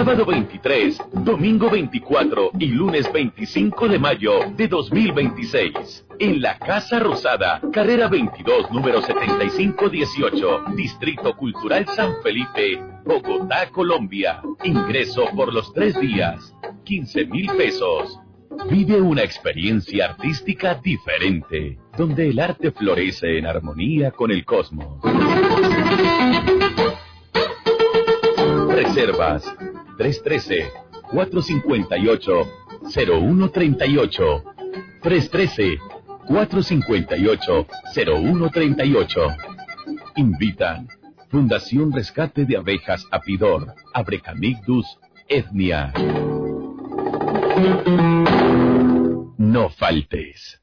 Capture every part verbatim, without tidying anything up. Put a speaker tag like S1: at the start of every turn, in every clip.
S1: Sábado veintitrés, domingo veinticuatro y lunes veinticinco de mayo de dos mil veintiséis. En la Casa Rosada, carrera veintidós, número setenta y cinco dieciocho, Distrito Cultural San Felipe, Bogotá, Colombia. Ingreso por los tres días, quince mil pesos. Vive una experiencia artística diferente, donde el arte florece en armonía con el cosmos. Reservas tres uno tres, cuatro cinco ocho, cero uno tres ocho, tres uno tres, cuatro cinco ocho, cero uno tres ocho. Invitan Fundación Rescate de Abejas Apidor, Abrecamigdus etnia. No faltes.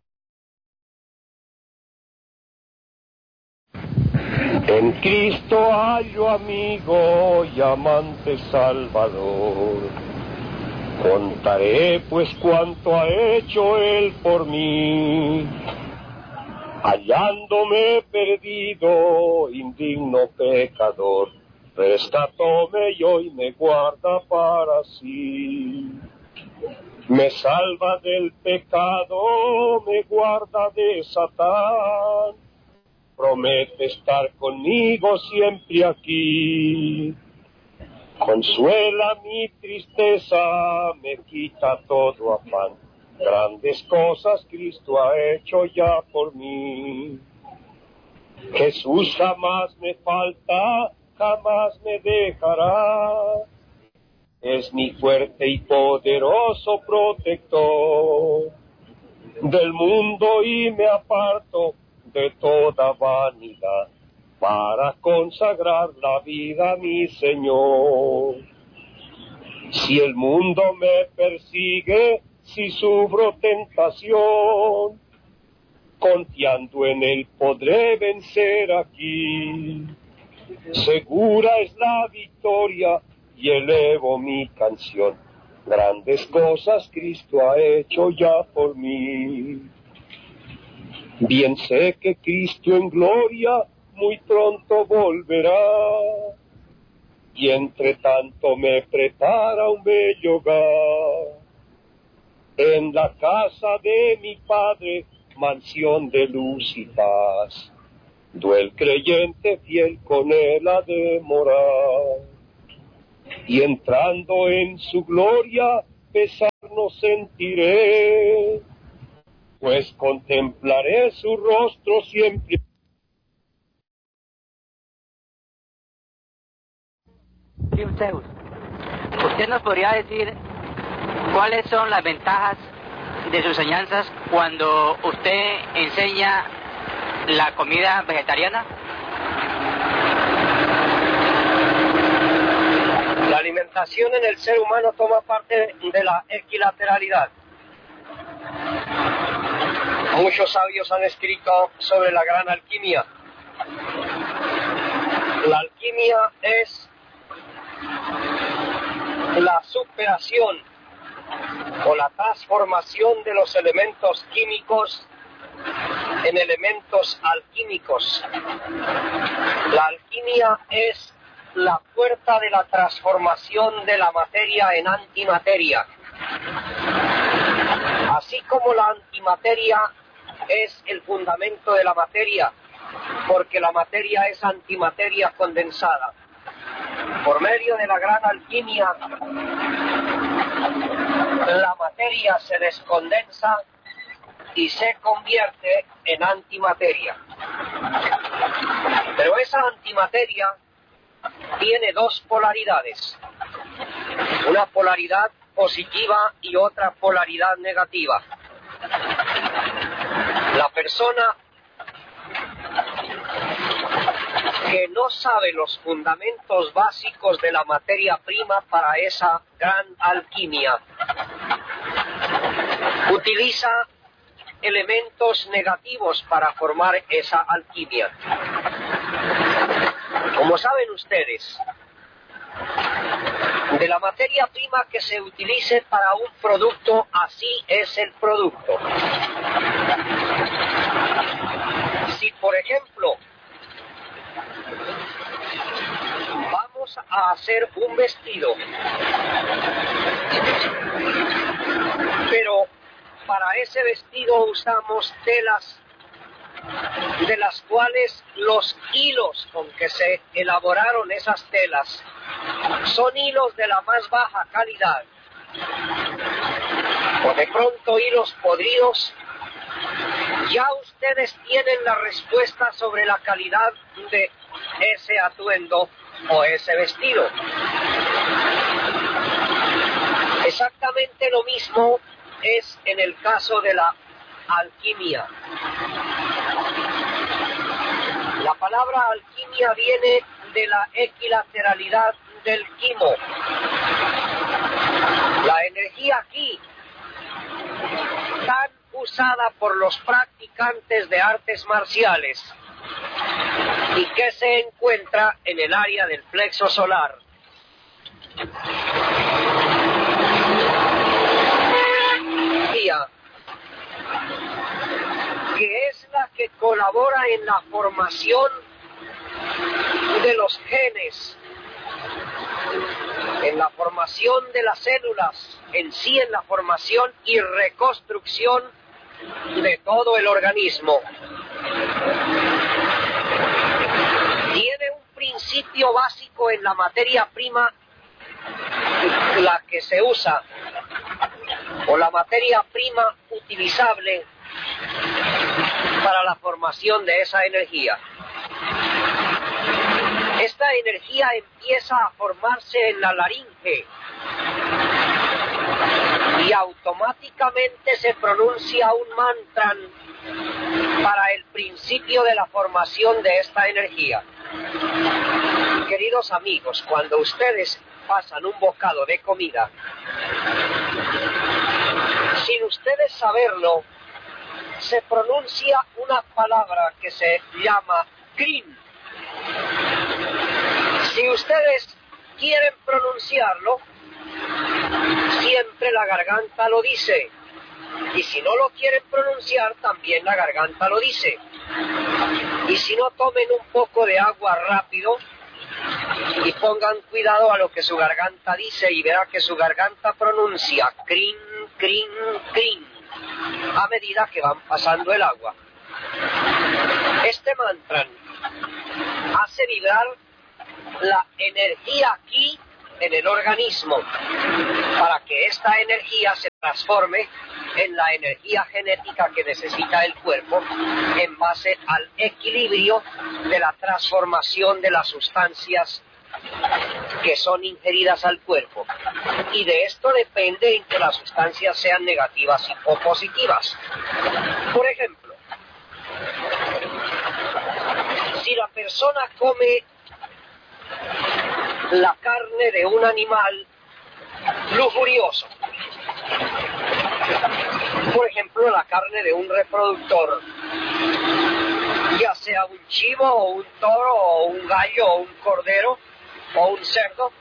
S2: En Cristo hallo amigo y amante Salvador. Contaré pues cuánto ha hecho Él por mí. Hallándome perdido, indigno pecador, rescatóme y hoy me guarda para sí. Me salva del pecado, me guarda de Satán. Promete estar conmigo siempre aquí. Consuela mi tristeza, me quita todo afán. Grandes cosas Cristo ha hecho ya por mí. Jesús jamás me falta, jamás me dejará. Es mi fuerte y poderoso protector. Del mundo y me aparto de toda vanidad, para consagrar la vida a mi Señor. Si el mundo me persigue, si sufro tentación, confiando en Él podré vencer aquí. Segura es la victoria y elevo mi canción. Grandes cosas Cristo ha hecho ya por mí. Bien sé que Cristo en gloria muy pronto volverá, y entre tanto me prepara un bello hogar. En la casa de mi Padre, mansión de luz y paz, do el creyente fiel con Él ha de morar. Y entrando en su gloria, pesar no sentiré, pues contemplaré su rostro siempre.
S3: Sí, usted, ¿usted nos podría decir cuáles son las ventajas de sus enseñanzas cuando usted enseña la comida vegetariana?
S2: La alimentación en el ser humano toma parte de la equilateralidad. Muchos sabios han escrito sobre la gran alquimia. La alquimia es la superación o la transformación de los elementos químicos en elementos alquímicos. La alquimia es la puerta de la transformación de la materia en antimateria. Así como la antimateria es el fundamento de la materia, porque la materia es antimateria condensada. Por medio de la gran alquimia, la materia se descondensa y se convierte en antimateria. Pero esa antimateria tiene dos polaridades, una polaridad positiva y otra polaridad negativa. La persona que no sabe los fundamentos básicos de la materia prima para esa gran alquimia utiliza elementos negativos para formar esa alquimia. Como saben ustedes, de la materia prima que se utilice para un producto, así es el producto. Si, por ejemplo, vamos vamos a hacer un vestido. Pero para ese vestido usamos telas de las cuales los hilos con que se elaboraron esas telas son hilos de la más baja calidad, o de pronto hilos podridos. Ya ustedes tienen la respuesta sobre la calidad de ese atuendo o ese vestido. Exactamente lo mismo es en el caso de la alquimia. La palabra alquimia viene de la equilateralidad del quimo. La energía aquí, tan usada por los practicantes de artes marciales y que se encuentra en el área del plexo solar. Que es la que colabora en la formación de los genes, en la formación de las células, en sí en la formación y reconstrucción de todo el organismo. Tiene un principio básico en la materia prima, la que se usa, o la materia prima utilizable para la formación de esa energía. Esta energía empieza a formarse en la laringe y automáticamente se pronuncia un mantra para el principio de la formación de esta energía. Queridos amigos, cuando ustedes pasan un bocado de comida, sin ustedes saberlo, se pronuncia una palabra que se llama crin. Si ustedes quieren pronunciarlo, siempre la garganta lo dice. Y si no lo quieren pronunciar, también la garganta lo dice. Y si no, tomen un poco de agua rápido y pongan cuidado a lo que su garganta dice y verá que su garganta pronuncia crin, crin, crin a medida que van pasando el agua. Este mantra hace vibrar la energía aquí en el organismo para que esta energía se transforme en la energía genética que necesita el cuerpo en base al equilibrio de la transformación de las sustancias que son ingeridas al cuerpo. Y de esto depende en que las sustancias sean negativas o positivas. Por ejemplo, si la persona come la carne de un animal lujurioso, por ejemplo la carne de un reproductor, ya sea un chivo o un toro o un gallo o un cordero o un cerdo,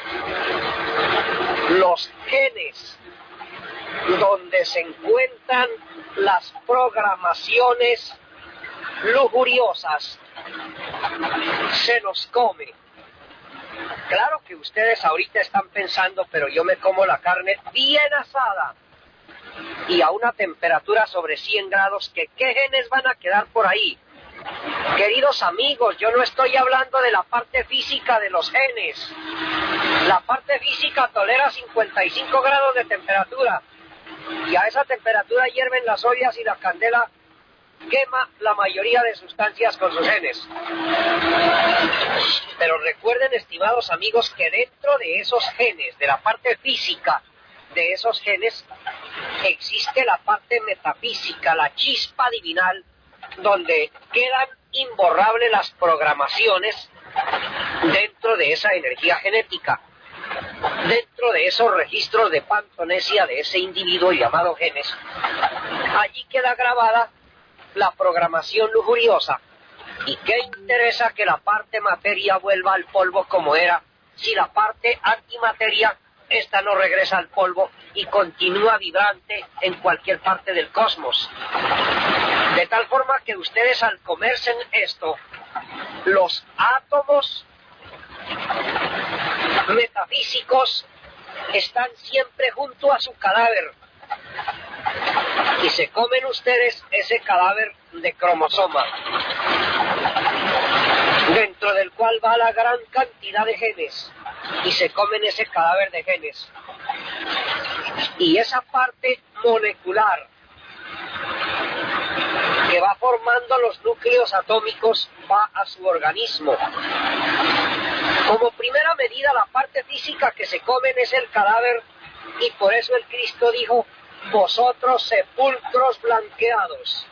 S2: los genes donde se encuentran las programaciones lujuriosas se los come. Claro que ustedes ahorita están pensando, pero yo me como la carne bien asada y a una temperatura sobre cien grados, que ¿qué genes van a quedar por ahí? Queridos amigos, yo no estoy hablando de la parte física de los genes. La parte física tolera cincuenta y cinco grados de temperatura y a esa temperatura hierven las ollas y la candela quema la mayoría de sustancias con sus genes. Pero recuerden, estimados amigos, que dentro de esos genes, de la parte física de esos genes, existe la parte metafísica, la chispa divinal, donde quedan imborrables las programaciones dentro de esa energía genética, dentro de esos registros de pantonesia de ese individuo llamado genes. Allí queda grabada la programación lujuriosa. ¿Y qué interesa que la parte materia vuelva al polvo como era, si la parte antimateria, esta no regresa al polvo y continúa vibrante en cualquier parte del cosmos? De tal forma que ustedes, al comerse esto, los átomos metafísicos están siempre junto a su cadáver y se comen ustedes ese cadáver de cromosoma, dentro del cual va la gran cantidad de genes, y se comen ese cadáver de genes. Y esa parte molecular que va formando los núcleos atómicos va a su organismo. Como primera medida, la parte física que se comen es el cadáver, y por eso el Cristo dijo: vosotros sepulcros blanqueados.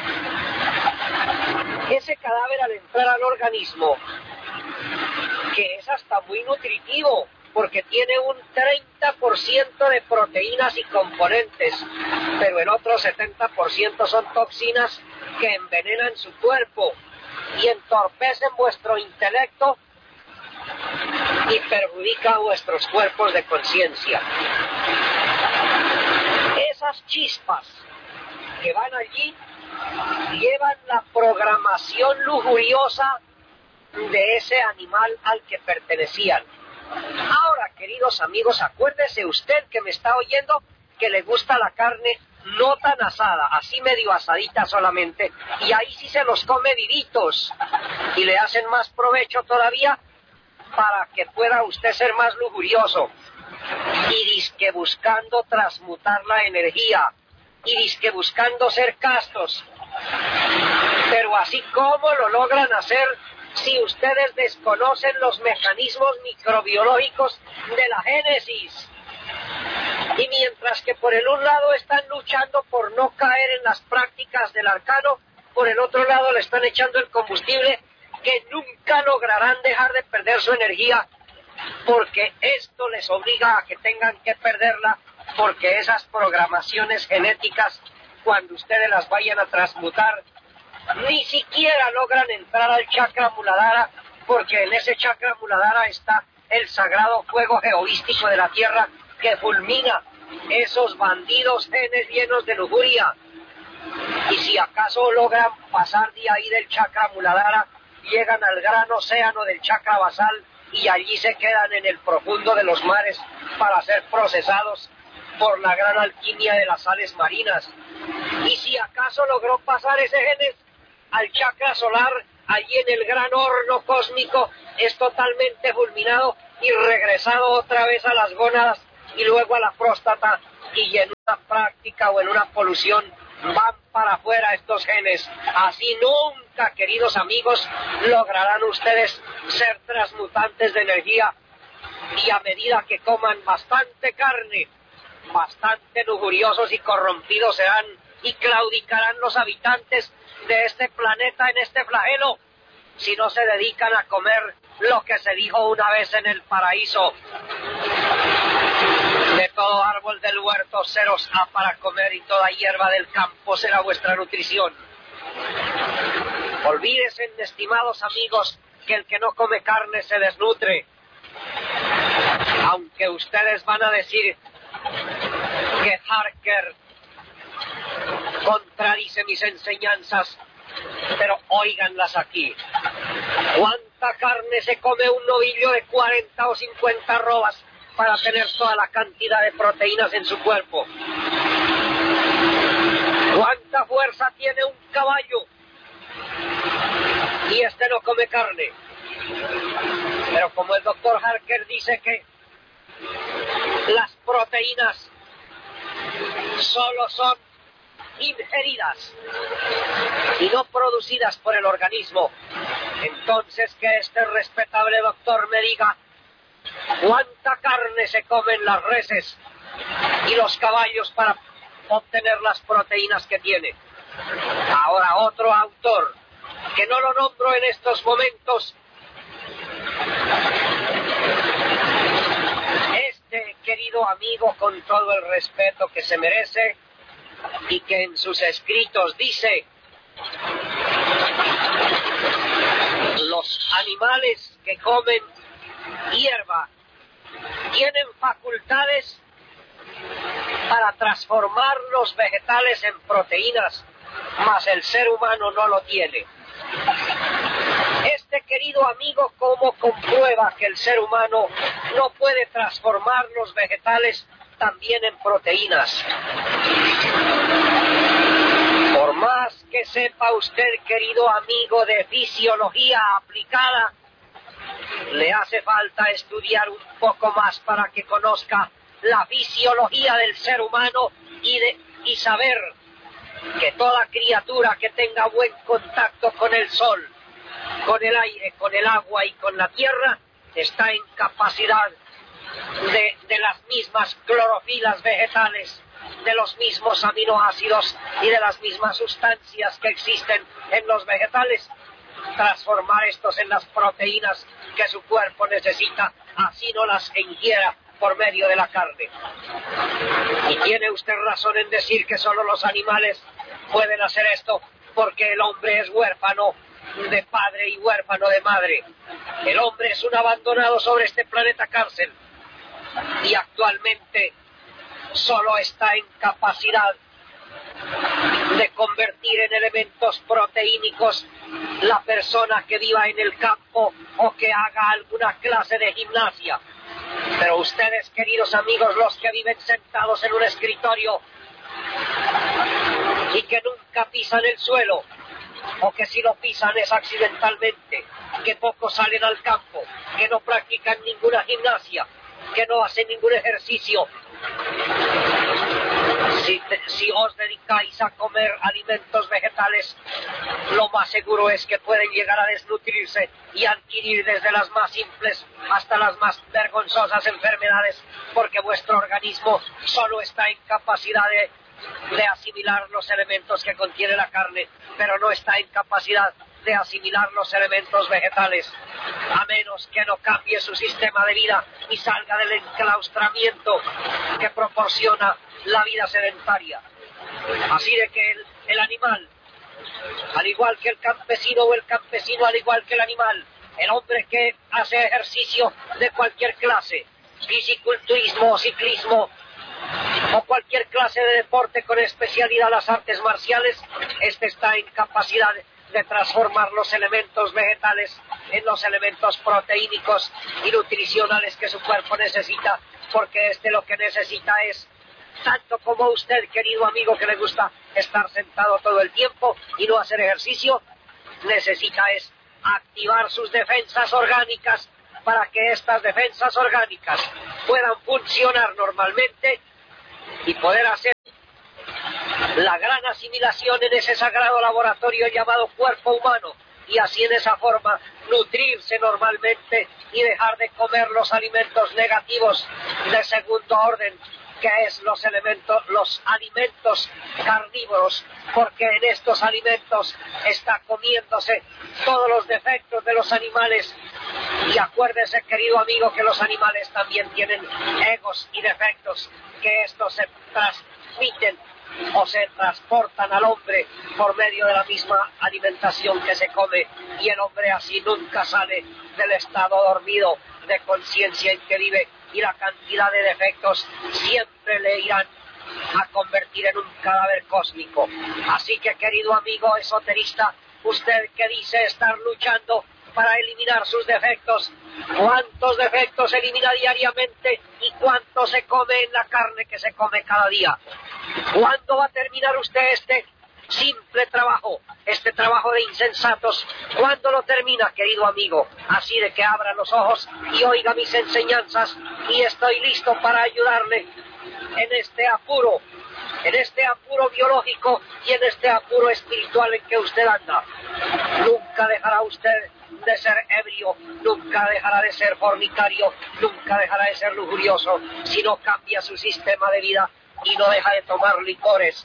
S2: Ese cadáver, al entrar al organismo, que es hasta muy nutritivo, porque tiene un treinta por ciento de proteínas y componentes, pero el otro setenta por ciento son toxinas que envenenan su cuerpo y entorpecen vuestro intelecto y perjudican vuestros cuerpos de conciencia. Esas chispas que van allí llevan la programación lujuriosa de ese animal al que pertenecían. Ahora, queridos amigos, acuérdese usted que me está oyendo, que le gusta la carne no tan asada, así medio asadita solamente, y ahí sí se los come vivitos y le hacen más provecho todavía para que pueda usted ser más lujurioso, y disque buscando transmutar la energía, y disque buscando ser castos. Pero así como lo logran hacer si ustedes desconocen los mecanismos microbiológicos de la génesis. Y mientras que por el un lado están luchando por no caer en las prácticas del arcano, por el otro lado le están echando el combustible que nunca lograrán dejar de perder su energía, porque esto les obliga a que tengan que perderla, porque esas programaciones genéticas, cuando ustedes las vayan a transmutar, ni siquiera logran entrar al chakra Muladhara, porque en ese chakra Muladhara está el sagrado fuego geoístico de la tierra que fulmina esos bandidos genes llenos de lujuria. Y si acaso logran pasar de ahí del chakra Muladhara, llegan al gran océano del chakra basal y allí se quedan en el profundo de los mares para ser procesados por la gran alquimia de las sales marinas. Y si acaso logró pasar ese genes al chakra solar, allí en el gran horno cósmico es totalmente fulminado y regresado otra vez a las gónadas y luego a la próstata, y en una práctica o en una polución van para afuera estos genes. Así nunca, queridos amigos, lograrán ustedes ser transmutantes de energía, y a medida que coman bastante carne, bastante lujuriosos y corrompidos serán, y claudicarán los habitantes de este planeta en este flagelo, si no se dedican a comer lo que se dijo una vez en el paraíso: de todo árbol del huerto seros ha para comer, y toda hierba del campo será vuestra nutrición. Olvídense, estimados amigos, que el que no come carne se desnutre. Aunque ustedes van a decir que Harker contradice mis enseñanzas, pero óiganlas aquí. ¿Cuánta carne se come un novillo de cuarenta o cincuenta arrobas para tener toda la cantidad de proteínas en su cuerpo? ¿Cuánta fuerza tiene un caballo? Y este no come carne. Pero como el doctor Harker dice que las proteínas solo son ingeridas y no producidas por el organismo, entonces que este respetable doctor me diga cuánta carne se comen las reses y los caballos para obtener las proteínas que tiene. Ahora, otro autor, que no lo nombro en estos momentos, este querido amigo, con todo el respeto que se merece, y que en sus escritos dice: los animales que comen hierba tienen facultades para transformar los vegetales en proteínas, mas el ser humano no lo tiene. Este este querido amigo cómo comprueba que el ser humano no puede transformar los vegetales también en proteínas? Por más que sepa usted, querido amigo, de fisiología aplicada, le hace falta estudiar un poco más para que conozca la fisiología del ser humano y, de, y saber que toda criatura que tenga buen contacto con el sol, con el aire, con el agua y con la tierra, está en capacidad de, de las mismas clorofilas vegetales, de los mismos aminoácidos y de las mismas sustancias que existen en los vegetales, transformar estos en las proteínas que su cuerpo necesita, así no las ingiera por medio de la carne. Y tiene usted razón en decir que solo los animales pueden hacer esto, porque el hombre es huérfano de padre y huérfano de madre. El hombre es un abandonado sobre este planeta cárcel y actualmente solo está en capacidad de convertir en elementos proteínicos la persona que viva en el campo o que haga alguna clase de gimnasia. Pero ustedes, queridos amigos, los que viven sentados en un escritorio y que nunca pisan el suelo, o que si lo pisan es accidentalmente, que poco salen al campo, que no practican ninguna gimnasia, que no hacen ningún ejercicio, Si, si os dedicáis a comer alimentos vegetales, lo más seguro es que pueden llegar a desnutrirse y adquirir desde las más simples hasta las más vergonzosas enfermedades, porque vuestro organismo solo está en capacidad de, de asimilar los elementos que contiene la carne, pero no está en capacidad de asimilar los elementos vegetales, a menos que no cambie su sistema de vida y salga del enclaustramiento que proporciona la vida sedentaria. Así de que el, el animal, al igual que el campesino o el campesino al igual que el animal, el hombre que hace ejercicio de cualquier clase, fisiculturismo, ciclismo o cualquier clase de deporte con especialidad las artes marciales, este está en capacidad de transformar los elementos vegetales en los elementos proteínicos y nutricionales que su cuerpo necesita, porque este lo que necesita es, tanto como usted, querido amigo, que le gusta estar sentado todo el tiempo y no hacer ejercicio, necesita es activar sus defensas orgánicas para que estas defensas orgánicas puedan funcionar normalmente y poder hacer la gran asimilación en ese sagrado laboratorio llamado cuerpo humano, y así en esa forma nutrirse normalmente y dejar de comer los alimentos negativos de segundo orden, que es los elementos, los alimentos carnívoros, porque en estos alimentos está comiéndose todos los defectos de los animales. Y acuérdese, querido amigo, que los animales también tienen egos y defectos, que estos se transmiten o se transportan al hombre por medio de la misma alimentación que se come, y el hombre así nunca sale del estado dormido de conciencia en que vive, y la cantidad de defectos siempre le irán a convertir en un cadáver cósmico. Así que, querido amigo esoterista, usted que dice estar luchando para eliminar sus defectos, ¿cuántos defectos elimina diariamente y cuánto se come en la carne que se come cada día? ¿Cuándo va a terminar usted este simple trabajo, este trabajo de insensatos? ¿Cuándo lo termina, querido amigo? Así de que abra los ojos y oiga mis enseñanzas, y estoy listo para ayudarle en este apuro, en este apuro biológico y en este apuro espiritual en que usted anda. Nunca dejará usted de ser ebrio, nunca dejará de ser fornicario, nunca dejará de ser lujurioso, si no cambia su sistema de vida y no deja de tomar licores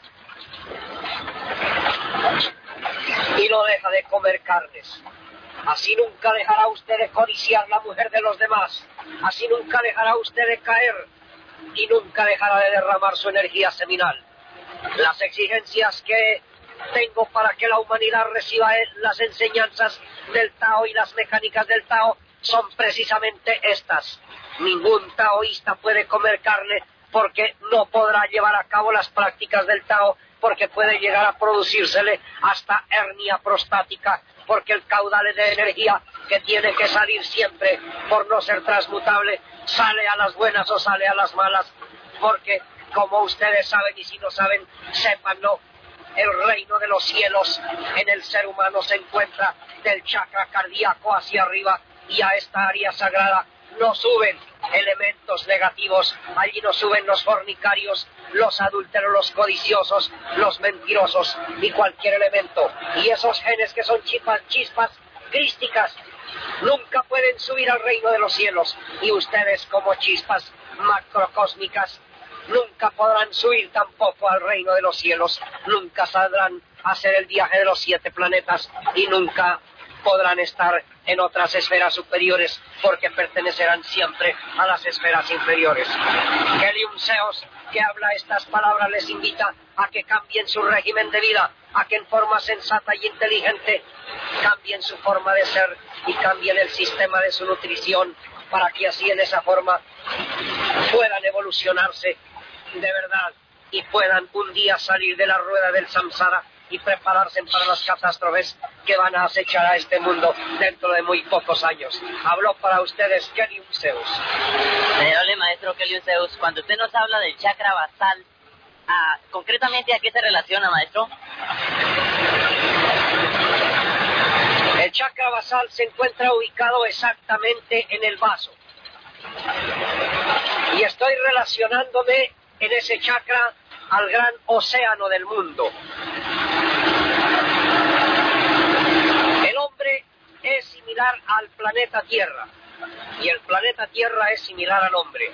S2: y no deja de comer carnes. Así nunca dejará usted de codiciar la mujer de los demás, así nunca dejará usted de caer y nunca dejará de derramar su energía seminal. Las exigencias que tengo para que la humanidad reciba las enseñanzas del Tao y las mecánicas del Tao son precisamente estas. Ningún taoísta puede comer carne porque no podrá llevar a cabo las prácticas del Tao, porque puede llegar a producírsele hasta hernia prostática, porque el caudal de energía que tiene que salir siempre por no ser transmutable, sale a las buenas o sale a las malas, porque como ustedes saben, y si no saben, sépanlo, el reino de los cielos en el ser humano se encuentra del chakra cardíaco hacia arriba, y a esta área sagrada no suben elementos negativos, allí no suben los fornicarios, los adúlteros, los codiciosos, los mentirosos y cualquier elemento. Y esos genes que son chispas, chispas crísticas nunca pueden subir al reino de los cielos, y ustedes como chispas macrocósmicas nunca podrán subir tampoco al reino de los cielos, nunca saldrán a hacer el viaje de los siete planetas y nunca podrán estar en otras esferas superiores, porque pertenecerán siempre a las esferas inferiores. Helium Zeus, que habla estas palabras, les invita a que cambien su régimen de vida, a que en forma sensata y inteligente cambien su forma de ser y cambien el sistema de su nutrición, para que así en esa forma puedan evolucionarse de verdad y puedan un día salir de la rueda del samsara y prepararse para las catástrofes que van a acechar a este mundo dentro de muy pocos años. Habló para ustedes Helium Zeus.
S4: Venerable maestro Helium Zeus, cuando usted nos habla del chakra basal, ah, concretamente ¿a qué se relaciona, maestro?
S2: El chakra basal se encuentra ubicado exactamente en el vaso. Y estoy relacionándome en ese chakra al gran océano del mundo. El hombre es similar al planeta Tierra, y el planeta Tierra es similar al hombre.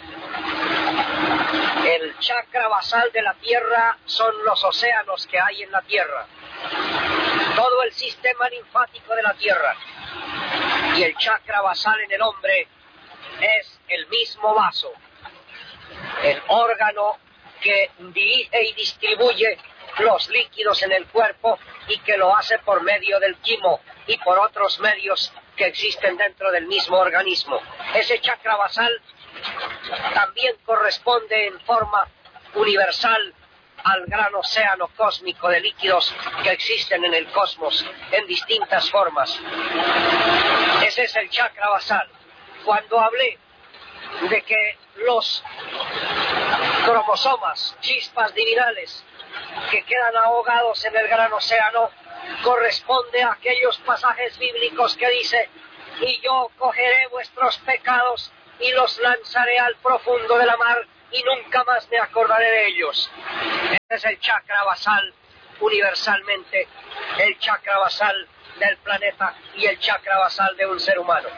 S2: El chakra basal de la Tierra son los océanos que hay en la Tierra, todo el sistema linfático de la Tierra, y el chakra basal en el hombre es el mismo vaso, el órgano que dirige y distribuye los líquidos en el cuerpo, y que lo hace por medio del quimo y por otros medios que existen dentro del mismo organismo. Ese chakra basal también corresponde en forma universal al gran océano cósmico de líquidos que existen en el cosmos en distintas formas. Ese es el chakra basal. Cuando hablé de que los cromosomas, chispas divinales que quedan ahogados en el gran océano, corresponde a aquellos pasajes bíblicos que dice: y yo cogeré vuestros pecados y los lanzaré al profundo de la mar, y nunca más me acordaré de ellos. Ese es el chakra basal universalmente, el chakra basal del planeta y el chakra basal de un ser humano.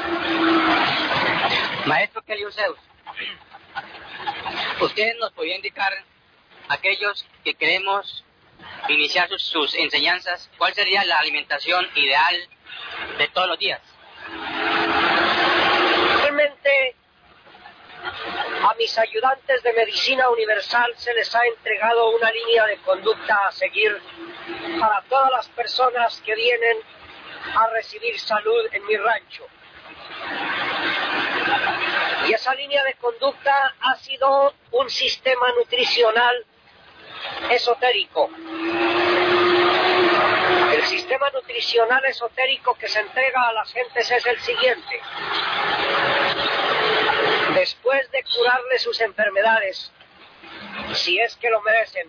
S3: Maestro Helium Zeus, ¿usted nos podría indicar, aquellos que queremos iniciar sus, sus enseñanzas, cuál sería la alimentación ideal de todos los días?
S2: Realmente a mis ayudantes de medicina universal se les ha entregado una línea de conducta a seguir para todas las personas que vienen a recibir salud en mi rancho. Y esa línea de conducta ha sido un sistema nutricional esotérico. El sistema nutricional esotérico que se entrega a las gentes es el siguiente: después de curarle sus enfermedades, si es que lo merecen,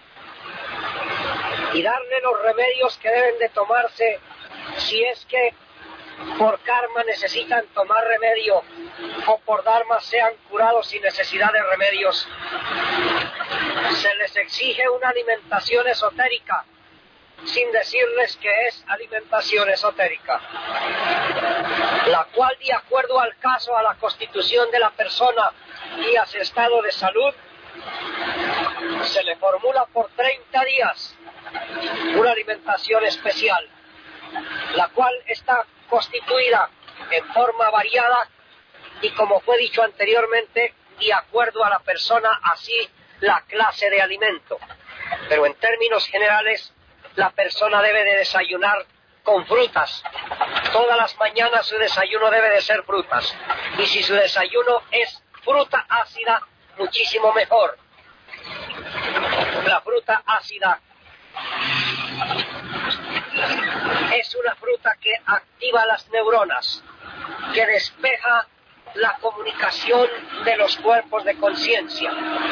S2: y darle los remedios que deben de tomarse, si es que por karma necesitan tomar remedio, o por dharma sean curados sin necesidad de remedios, se les exige una alimentación esotérica, sin decirles que es alimentación esotérica, la cual, de acuerdo al caso, a la constitución de la persona y a su estado de salud, se le formula por treinta días una alimentación especial, la cual está constituida en forma variada y, como fue dicho anteriormente, de acuerdo a la persona, así la clase de alimento. Pero en términos generales, la persona debe de desayunar con frutas. Todas las mañanas su desayuno debe de ser frutas. Y si su desayuno es fruta ácida, muchísimo mejor. La fruta ácida es una fruta que activa las neuronas, que despeja la comunicación de los cuerpos de conciencia.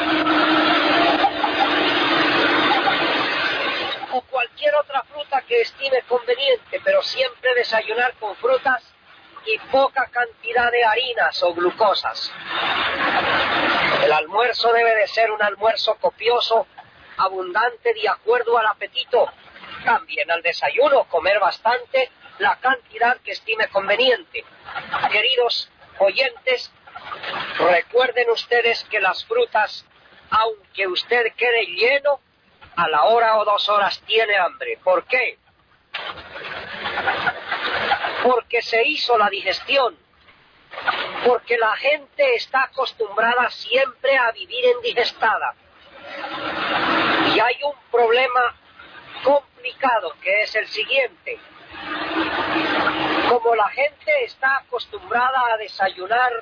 S2: O cualquier otra fruta que estime conveniente, pero siempre desayunar con frutas y poca cantidad de harinas o glucosas. El almuerzo debe de ser un almuerzo copioso, abundante, de acuerdo al apetito. También al desayuno, comer bastante, la cantidad que estime conveniente. Queridos oyentes, recuerden ustedes que las frutas, aunque usted quede lleno, a la hora o dos horas tiene hambre. ¿Por qué? Porque se hizo la digestión. Porque la gente está acostumbrada siempre a vivir indigestada. Y hay un problema complicado que es el siguiente. Como la gente está acostumbrada a desayunar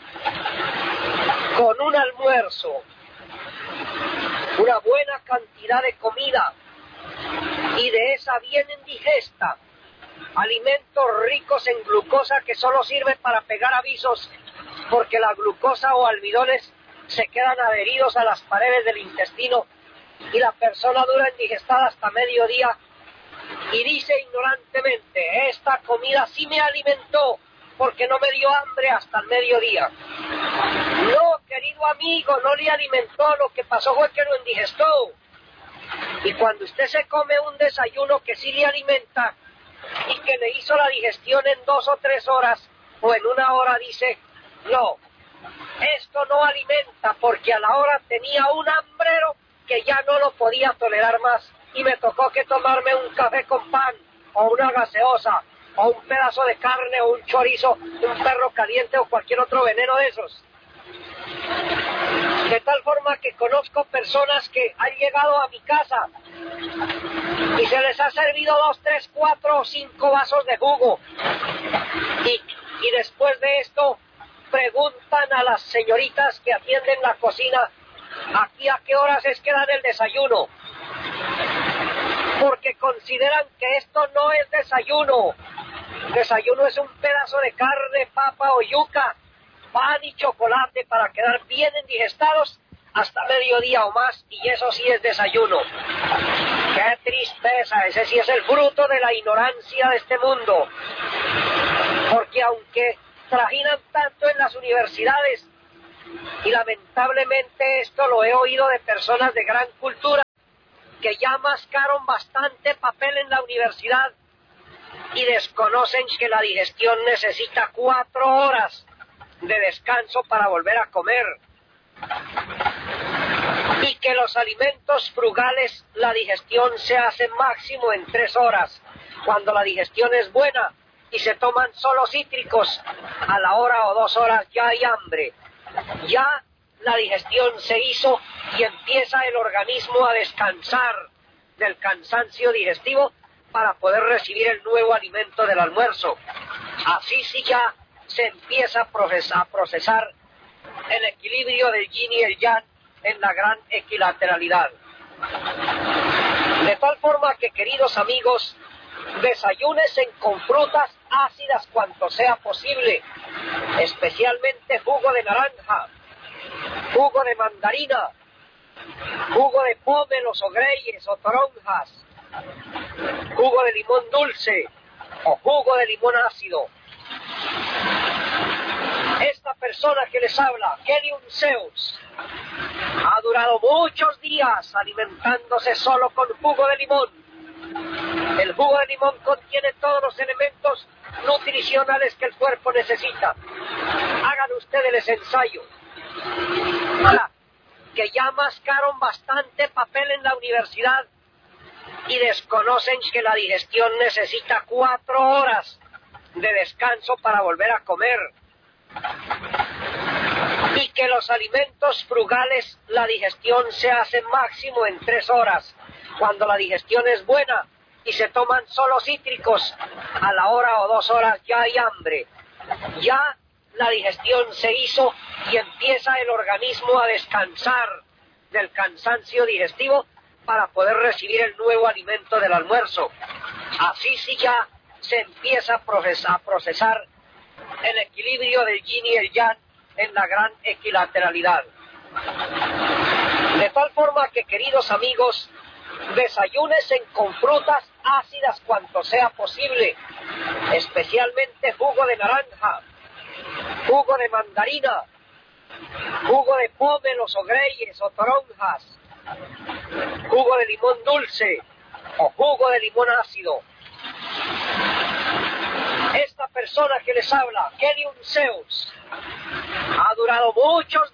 S2: con un almuerzo, una buena cantidad de comida y de esa bien indigesta, alimentos ricos en glucosa que solo sirven para pegar avisos, porque la glucosa o almidones se quedan adheridos a las paredes del intestino y la persona dura indigestada hasta mediodía y dice ignorantemente: esta comida sí me alimentó porque no me dio hambre hasta el mediodía. No, querido amigo, no le alimentó, lo que pasó fue que lo indigestó. Y cuando usted se come un desayuno que sí le alimenta y que le hizo la digestión en dos o tres horas o en una hora, dice: no, esto no alimenta, porque a la hora tenía un hambrero que ya no lo podía tolerar más y me tocó que tomarme un café con pan o una gaseosa o un pedazo de carne o un chorizo, un perro caliente o cualquier otro veneno de esos. De tal forma que conozco personas que han llegado a mi casa y se les ha servido dos, tres, cuatro o cinco vasos de jugo y, y después de esto preguntan a las señoritas que atienden la cocina: ¿aquí a qué horas es que dan el desayuno? Porque consideran que esto no es desayuno. Desayuno es un pedazo de carne, papa o yuca, pan y chocolate para quedar bien indigestados hasta mediodía o más, y eso sí es desayuno. ¡Qué tristeza! Ese sí es el fruto de la ignorancia de este mundo. Porque aunque trajinan tanto en las universidades, y lamentablemente esto lo he oído de personas de gran cultura, que ya mascaron bastante papel en la universidad y desconocen que la digestión necesita cuatro horas de descanso para volver a comer, y que los alimentos frugales, la digestión se hace máximo en tres horas. Cuando la digestión es buena y se toman solo cítricos, a la hora o dos horas ya hay hambre. Ya la digestión se hizo y empieza el organismo a descansar del cansancio digestivo para poder recibir el nuevo alimento del almuerzo. Así sí ya se empieza a procesar, a procesar el equilibrio del yin y el yang en la gran equilateralidad. De tal forma que, queridos amigos, desayúnense con frutas ácidas cuanto sea posible, especialmente jugo de naranja, jugo de mandarina, jugo de pómelos o greyes o toronjas, jugo de limón dulce o jugo de limón ácido. Esta persona que les habla, Kelly Unseus, ha durado muchos días alimentándose solo con jugo de limón. El jugo de limón contiene todos los elementos nutricionales que el cuerpo necesita. Hagan ustedes el ensayo. Ahora, que ya mascaron bastante papel en la universidad y desconocen que la digestión necesita cuatro horas de descanso para volver a comer, y que los alimentos frugales, la digestión se hace máximo en tres horas. Cuando la digestión es buena y se toman solo cítricos, a la hora o dos horas ya hay hambre. Ya la digestión se hizo y empieza el organismo a descansar del cansancio digestivo para poder recibir el nuevo alimento del almuerzo. Así sí ya se empieza a procesar, a procesar el equilibrio del yin y el yang en la gran equilateralidad. De tal forma que, queridos amigos, desayúnense con frutas ácidas cuanto sea posible, especialmente jugo de naranja, jugo de mandarina, jugo de pómelos o greyes o toronjas, jugo de limón dulce o jugo de limón ácido. Esta persona que les habla, Kelly Unseus, ha durado muchos